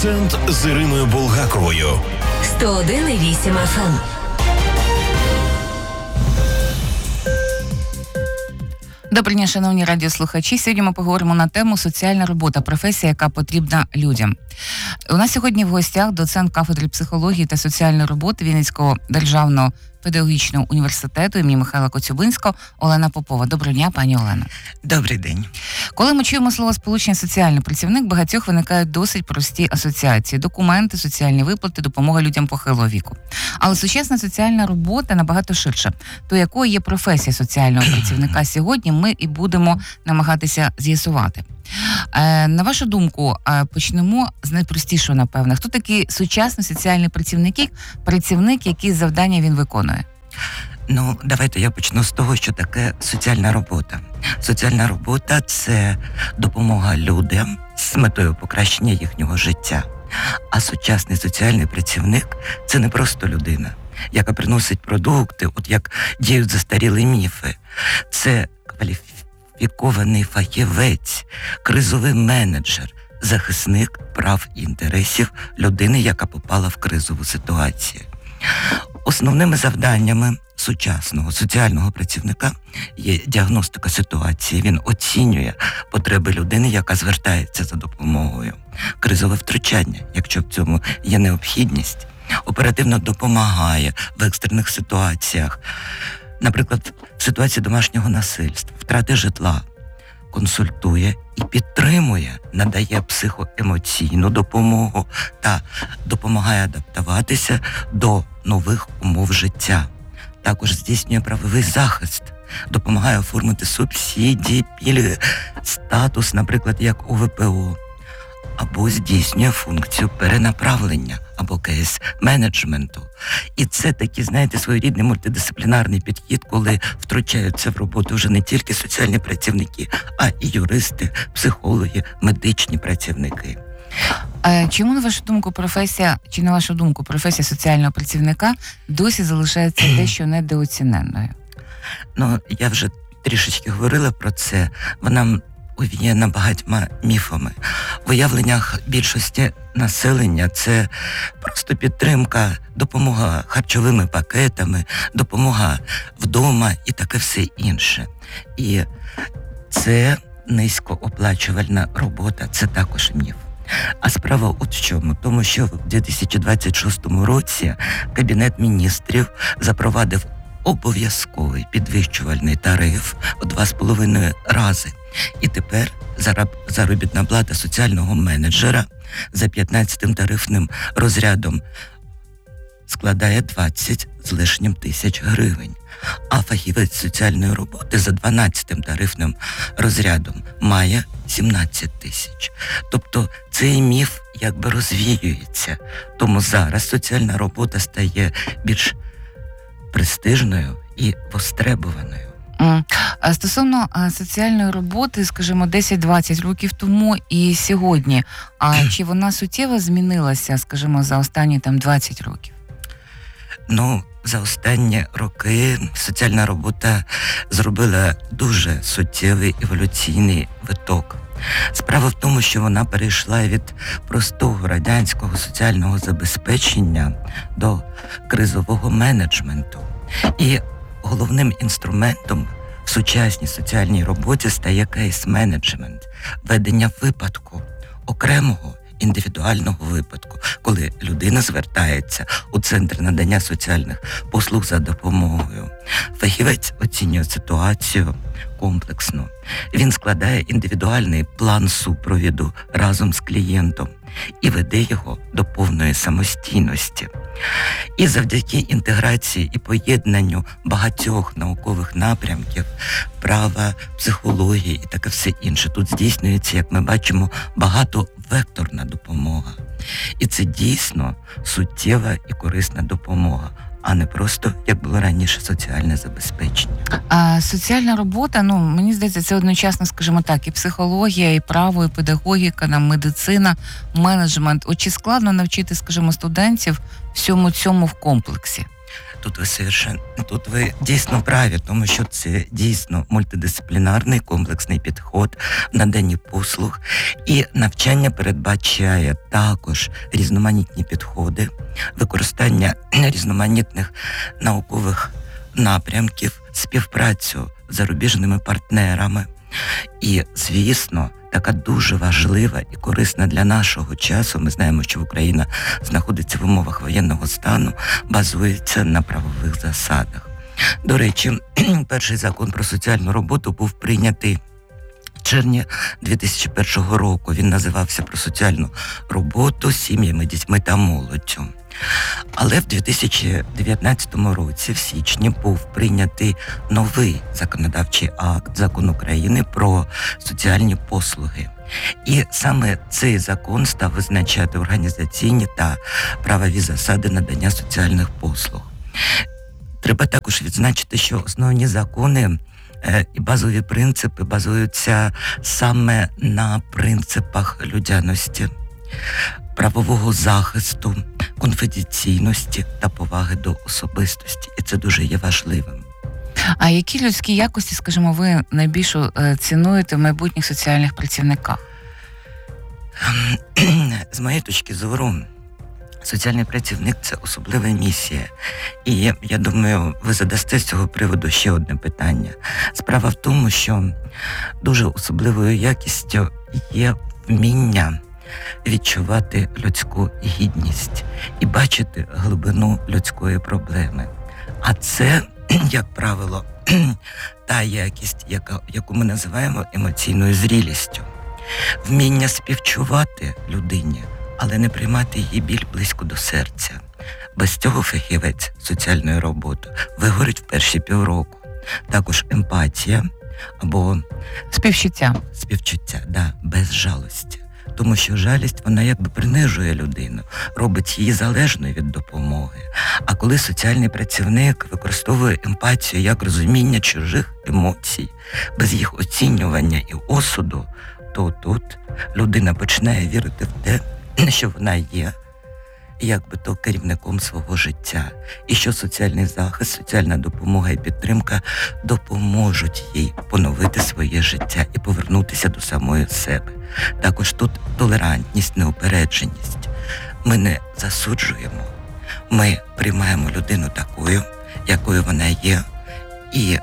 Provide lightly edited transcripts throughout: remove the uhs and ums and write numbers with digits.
Акцент з Іриною Булгаковою. 101,8 FM. Добрий день, шановні радіослухачі. Сьогодні ми поговоримо на тему «Соціальна робота. Професія, яка потрібна людям». У нас сьогодні в гостях доцент кафедри психології та соціальної роботи Вінницького державного педагогічного університету імені Михайла Коцюбинського Олена Попова. Доброго дня, пані Олена. Добрий день. Коли ми чуємо словосполучення «соціальний працівник», багатьох виникають досить прості асоціації: документи, соціальні виплати, допомога людям похилого віку. Але сучасна соціальна робота набагато ширша. То якою є професія соціального працівника сьогодні, ми і будемо намагатися з'ясувати. На вашу думку, почнемо з найпростішого, напевно. Хто такий сучасний соціальний працівник, які завдання він виконує? Давайте я почну з того, що таке соціальна робота. Соціальна робота – це допомога людям з метою покращення їхнього життя. А сучасний соціальний працівник – це не просто людина, яка приносить продукти, от як діють застарілі міфи. Це кваліфікований фахівець, кризовий менеджер, захисник прав і інтересів людини, яка попала в кризову ситуацію. Основними завданнями сучасного соціального працівника є діагностика ситуації. Він оцінює потреби людини, яка звертається за допомогою. Кризове втручання, якщо в цьому є необхідність, оперативно допомагає в екстрених ситуаціях. Наприклад, в ситуації домашнього насильства, втрати житла, консультує і підтримує, надає психоемоційну допомогу та допомагає адаптуватися до нових умов життя. Також здійснює правовий захист, допомагає оформити субсидії, пільги, статус, наприклад, як у ВПО, або здійснює функцію перенаправлення або кейс-менеджменту. І це такий, своєрідний мультидисциплінарний підхід, коли втручаються в роботу вже не тільки соціальні працівники, а і юристи, психологи, медичні працівники. Чому, на вашу думку, професія соціального працівника досі залишається дещо недооціненною? Я вже трішечки говорила про це. Вона овіяна багатьма міфами. В уявленнях більшості населення це просто підтримка, допомога харчовими пакетами, допомога вдома і таке все інше. І це низькооплачувальна робота, це також міф. А справа от в чому? Тому що в 2026 році Кабінет міністрів запровадив обов'язковий підвищувальний тариф у 2,5 рази. І тепер заробітна плата соціального менеджера за 15-м тарифним розрядом складає 20 з лишнім тисяч гривень. А фахівець соціальної роботи за 12-м тарифним розрядом має 17 тисяч. Тобто цей міф розвіюється. Тому зараз соціальна робота стає більш престижною і востребованою. Стосовно соціальної роботи, скажімо, 10-20 років тому і сьогодні, чи вона суттєво змінилася, скажімо, за останні 20 років? За останні роки соціальна робота зробила дуже суттєвий еволюційний виток. Справа в тому, що вона перейшла від простого радянського соціального забезпечення до кризового менеджменту. І головним інструментом в сучасній соціальній роботі стає кейс-менеджмент, ведення випадку, окремого індивідуального випадку, коли людина звертається у центр надання соціальних послуг за допомогою. Фахівець оцінює ситуацію комплексно. Він складає індивідуальний план супровіду разом з клієнтом і веде його до повної самостійності. І завдяки інтеграції і поєднанню багатьох наукових напрямків, права, психології і таке все інше, тут здійснюється, як ми бачимо, багатовекторна допомога. І це дійсно суттєва і корисна допомога, а не просто, як було раніше, соціальне забезпечення. Соціальна робота, мені здається, це одночасно, скажімо так, і психологія, і право, і педагогіка, медицина, менеджмент. Чи складно навчити, скажімо, студентів всьому цьому в комплексі? Тут ви дійсно праві, тому що це дійсно мультидисциплінарний комплексний підход в наданні послуг, і навчання передбачає також різноманітні підходи, використання різноманітних наукових напрямків, співпрацю з зарубіжними партнерами. І, звісно, така дуже важлива і корисна для нашого часу, ми знаємо, що Україна знаходиться в умовах воєнного стану, базується на правових засадах. До речі, перший закон про соціальну роботу був прийнятий в червні 2001 року. Він називався «Про соціальну роботу з сім'ями, дітьми та молоддю». Але в 2019 році, в січні, був прийнятий новий законодавчий акт, Закон України про соціальні послуги. І саме цей закон став визначати організаційні та правові засади надання соціальних послуг. Треба також відзначити, що основні закони і базові принципи базуються саме на принципах людяності, правового захисту, конфіденційності та поваги до особистості. І це дуже є важливим. А які людські якості, скажімо, ви найбільше цінуєте в майбутніх соціальних працівниках? З моєї точки зору, соціальний працівник – це особлива місія. І я думаю, ви задасте з цього приводу ще одне питання. Справа в тому, що дуже особливою якістю є вміння відчувати людську гідність і бачити глибину людської проблеми. А це, як правило, та якість, яку ми називаємо емоційною зрілістю. Вміння співчувати людині, але не приймати її біль близько до серця. Без цього фахівець соціальної роботи вигорить в перші півроку. Також емпатія або Співчуття, без жалості. Тому що жалість, вона якби принижує людину, робить її залежною від допомоги. А коли соціальний працівник використовує емпатію як розуміння чужих емоцій, без їх оцінювання і осуду, то тут людина починає вірити в те, що вона є, якби то керівником свого життя. І що соціальний захист, соціальна допомога і підтримка допоможуть їй поновити своє життя і повернутися до самої себе. Також тут толерантність, неупередженість. Ми не засуджуємо, ми приймаємо людину такою, якою вона є, і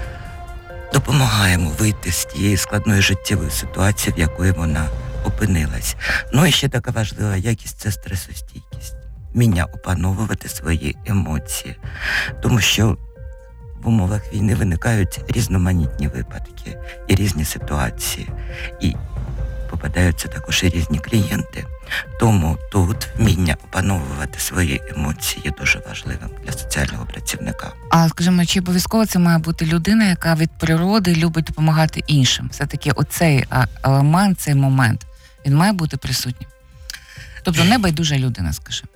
допомагаємо вийти з тієї складної життєвої ситуації, в якої вона опинилась. Ну і ще така важлива якість – це стресостійкість. Вміння опановувати свої емоції. Тому що в умовах війни виникають різноманітні випадки і різні ситуації. І попадаються також і різні клієнти. Тому тут вміння опановувати свої емоції є дуже важливим для соціального працівника. А, скажімо, чи обов'язково це має бути людина, яка від природи любить допомагати іншим? Все-таки оцей елемент, цей момент, він має бути присутнім? Тобто небайдужа людина, скажімо.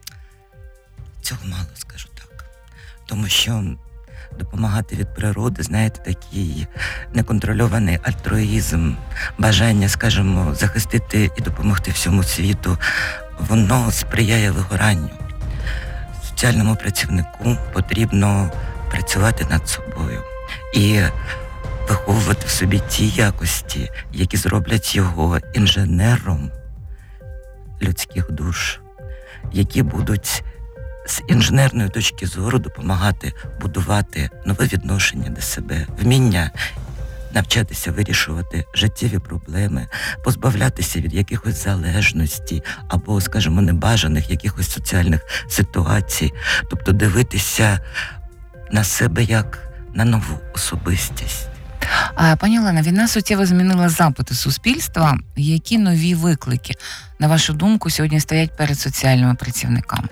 Цього мало, скажу так. Тому що допомагати від природи, знаєте, такий неконтрольований альтруїзм, бажання, скажімо, захистити і допомогти всьому світу, воно сприяє вигоранню. Соціальному працівнику потрібно працювати над собою і виховувати в собі ті якості, які зроблять його інженером людських душ, які будуть з інженерної точки зору допомагати будувати нове відношення до себе, вміння навчатися вирішувати життєві проблеми, позбавлятися від якихось залежностей або, скажімо, небажаних якихось соціальних ситуацій, тобто дивитися на себе як на нову особистість. Пані Олена, війна суттєво змінила запити суспільства. Які нові виклики, на вашу думку, сьогодні стоять перед соціальними працівниками?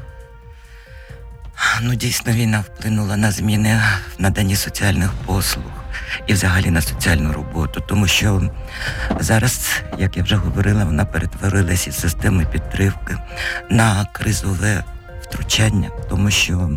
Ну, дійсно, війна вплинула на зміни в наданні соціальних послуг і взагалі на соціальну роботу, тому що зараз, як я вже говорила, вона перетворилася із системи підтримки на кризове втручання, тому що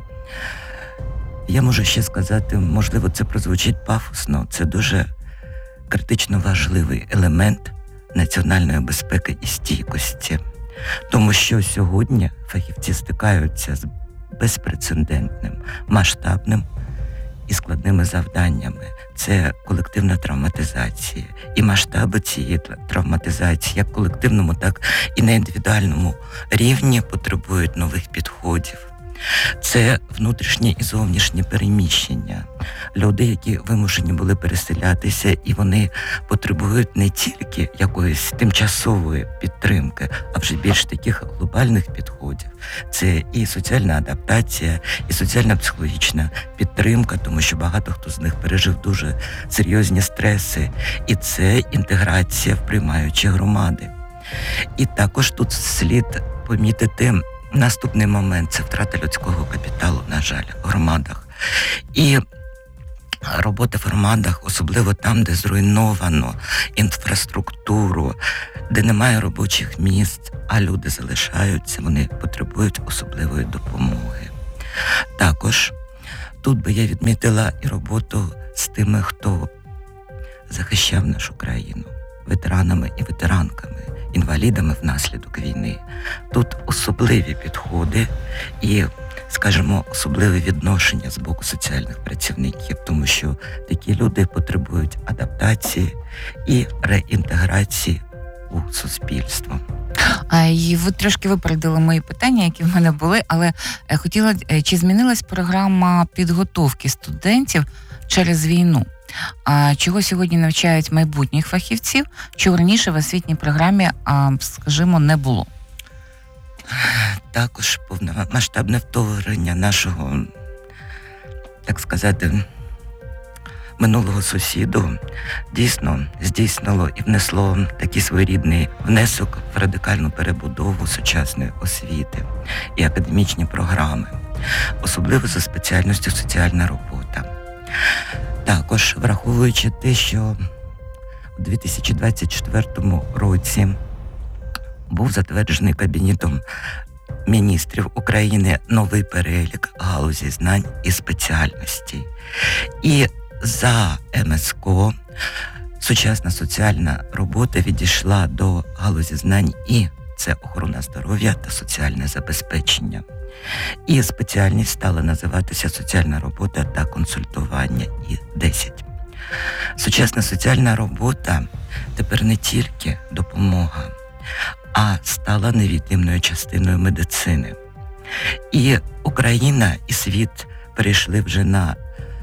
я можу ще сказати, можливо, це прозвучить пафосно, це дуже критично важливий елемент національної безпеки і стійкості, тому що сьогодні фахівці стикаються з безпрецедентним, масштабним і складними завданнями. Це колективна травматизація. І масштаби цієї травматизації, як колективному, так і на індивідуальному рівні, потребують нових підходів. Це внутрішні і зовнішні переміщення. Люди, які вимушені були переселятися, і вони потребують не тільки якоїсь тимчасової підтримки, а вже більш таких глобальних підходів. Це і соціальна адаптація, і соціально-психологічна підтримка, тому що багато хто з них пережив дуже серйозні стреси. І це інтеграція в приймаючі громади. І також тут слід помітити наступний момент – це втрата людського капіталу, на жаль, в громадах. І робота в громадах, особливо там, де зруйновано інфраструктуру, де немає робочих місць, а люди залишаються, вони потребують особливої допомоги. Також тут би я відмітила і роботу з тими, хто захищав нашу країну, ветеранами і ветеранками, інвалідами внаслідок війни. Тут особливі підходи і, скажімо, особливе відношення з боку соціальних працівників, тому що такі люди потребують адаптації і реінтеграції у суспільство. І ви трошки випередили мої питання, які в мене були, але хотіла, чи змінилась програма підготовки студентів через війну? Чого сьогодні навчають майбутніх фахівців, чого раніше в освітній програмі, скажімо, не було? Також повномасштабне вторгнення нашого, так сказати, минулого сусіду дійсно здійснило і внесло такий своєрідний внесок в радикальну перебудову сучасної освіти і академічні програми, особливо за спеціальністю соціальна робота. Також, враховуючи те, що у 2024 році був затверджений Кабінетом міністрів України новий перелік галузі знань і спеціальностей. І за МСКО сучасна соціальна робота відійшла до галузі знань і це охорона здоров'я та соціальне забезпечення. І спеціальність стала називатися соціальна робота та консультування і 10. Сучасна соціальна робота тепер не тільки допомога, а стала невід'ємною частиною медицини. І Україна і світ перейшли вже на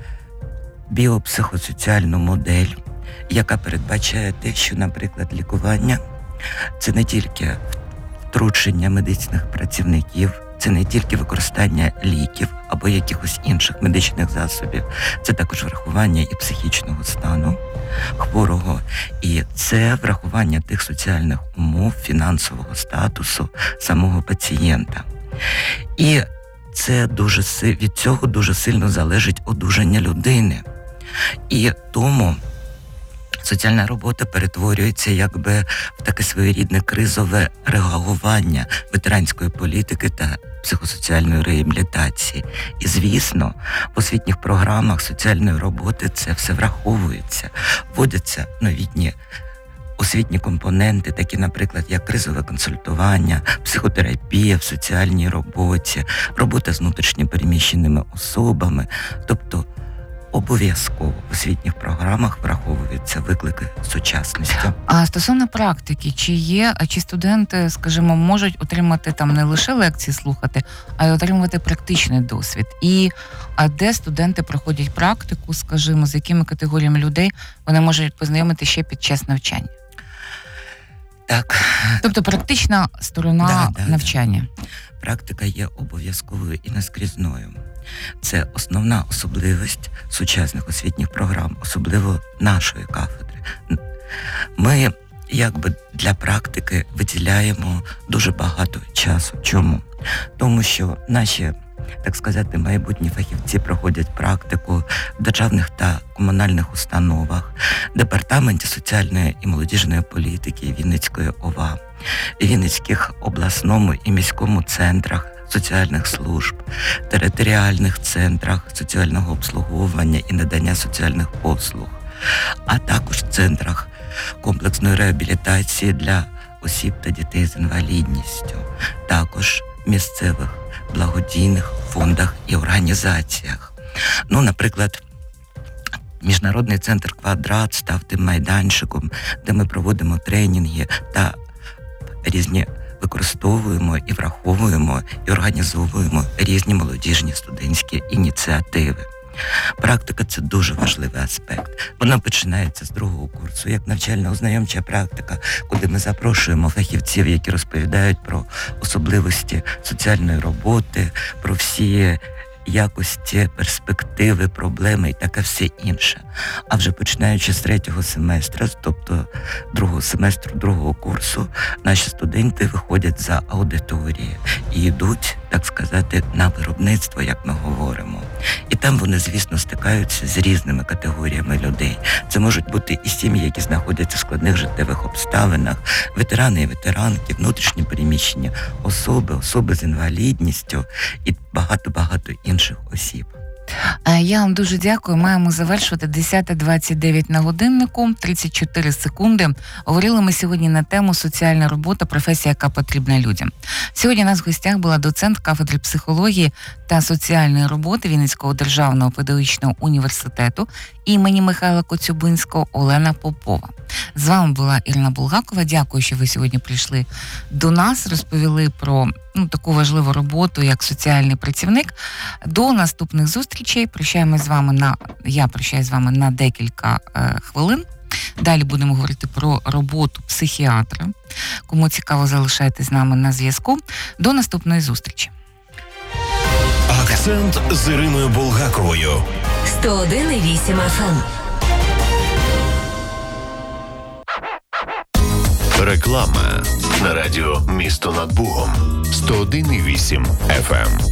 біопсихосоціальну модель, яка передбачає те, що, наприклад, лікування – це не тільки втручення медичних працівників, це не тільки використання ліків або якихось інших медичних засобів, це також врахування і психічного стану хворого, і це врахування тих соціальних умов, фінансового статусу самого пацієнта. І це від цього дуже сильно залежить одужання людини. І тому соціальна робота перетворюється якби в таке своєрідне кризове реагування ветеранської політики та психосоціальної реабілітації. І, звісно, в освітніх програмах соціальної роботи це все враховується. Вводяться новітні освітні компоненти, такі, наприклад, як кризове консультування, психотерапія в соціальній роботі, робота з внутрішньо переміщеними особами, тобто обов'язково в освітніх програмах враховуються виклики сучасності. А стосовно практики, чи студенти, скажімо, можуть отримати там не лише лекції слухати, а й отримувати практичний досвід? І де студенти проходять практику, скажімо, з якими категоріями людей вони можуть познайомити ще під час навчання? Так. Тобто практична сторона навчання. Практика є обов'язковою і наскрізною. Це основна особливість сучасних освітніх програм, особливо нашої кафедри. Ми якби для практики виділяємо дуже багато часу. Чому? Тому що наші, так сказати, майбутні фахівці проходять практику в державних та комунальних установах, Департаменті соціальної і молодіжної політики Вінницької ОВА, Вінницьких обласному і міському центрах соціальних служб, територіальних центрах соціального обслуговування і надання соціальних послуг, а також в центрах комплексної реабілітації для осіб та дітей з інвалідністю, також місцевих благодійних фондах і організаціях. Ну, наприклад, Міжнародний центр «Квадрат» став тим майданчиком, де ми проводимо тренінги та різні використовуємо і враховуємо і організовуємо різні молодіжні студентські ініціативи. Практика – це дуже важливий аспект. Вона починається з другого курсу, як навчально-ознайомча практика, куди ми запрошуємо фахівців, які розповідають про особливості соціальної роботи, про всі якості, перспективи, проблеми і таке все інше. А вже починаючи з третього семестру, тобто другого семестру, другого курсу, наші студенти виходять за аудиторії і йдуть, так сказати, на виробництво, як ми говоримо. І там вони, звісно, стикаються з різними категоріями людей. Це можуть бути і сім'ї, які знаходяться в складних життєвих обставинах, ветерани і ветеранки, внутрішні переміщені особи з інвалідністю і багато-багато інших осіб. Я вам дуже дякую. Маємо завершувати 10:29 на годиннику, 34 секунди. Говорили ми сьогодні на тему «Соціальна робота. Професія, яка потрібна людям». Сьогодні у нас в гостях була доцент кафедри психології та соціальної роботи Вінницького державного педагогічного університету імені Михайла Коцюбинського Олена Попова. З вами була Ірина Булгакова. Дякую, що ви сьогодні прийшли до нас, розповіли про таку важливу роботу, як соціальний працівник. До наступних зустрічей. Я прощаюсь з вами на декілька хвилин. Далі будемо говорити про роботу психіатра. Кому цікаво, залишайтесь з нами на зв'язку. До наступної зустрічі. Акцент з Іриною Булгаковою. 101,8 FM. Реклама на радіо «Місто над Бугом». 101,8 FM.